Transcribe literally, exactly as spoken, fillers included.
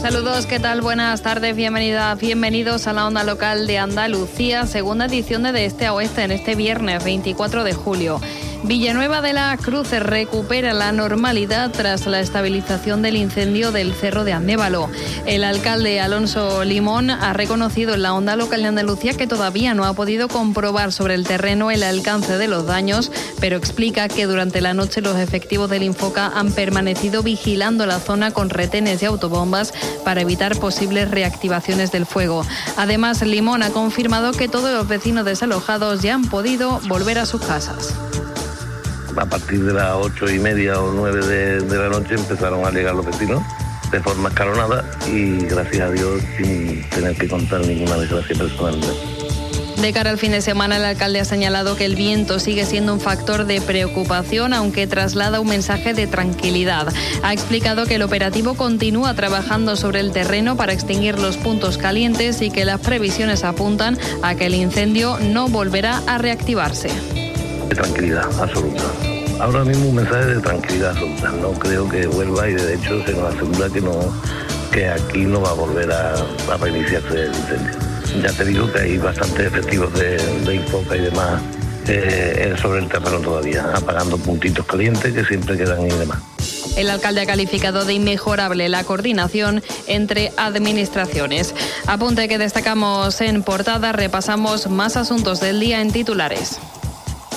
Saludos, ¿qué tal? Buenas tardes, bienvenida, bienvenidos a la onda local de Andalucía, segunda edición de De Este a Oeste en este viernes veinticuatro de julio. Villanueva de la Cruz recupera la normalidad tras la estabilización del incendio del Cerro de Andévalo. El alcalde Alonso Limón ha reconocido en la onda local de Andalucía que todavía no ha podido comprobar sobre el terreno el alcance de los daños, pero explica que durante la noche los efectivos del Infoca han permanecido vigilando la zona con retenes y autobombas para evitar posibles reactivaciones del fuego. Además, Limón ha confirmado que todos los vecinos desalojados ya han podido volver a sus casas. A partir de las ocho y media o nueve de, de la noche empezaron a llegar los vecinos de forma escalonada y gracias a Dios sin tener que contar ninguna desgracia personal. De cara al fin de semana, el alcalde ha señalado que el viento sigue siendo un factor de preocupación, aunque traslada un mensaje de tranquilidad. Ha explicado que el operativo continúa trabajando sobre el terreno para extinguir los puntos calientes y que las previsiones apuntan a que el incendio no volverá a reactivarse. De tranquilidad absoluta. Ahora mismo un mensaje de tranquilidad absoluta. No creo que vuelva y de hecho se nos asegura que no, que aquí no va a volver a, a reiniciarse el incendio. Ya te digo que hay bastantes efectivos de, de Infoca y demás eh, sobre el terreno todavía, apagando puntitos calientes que siempre quedan y demás. El alcalde ha calificado de inmejorable la coordinación entre administraciones. Apunte que destacamos en portada, repasamos más asuntos del día en titulares.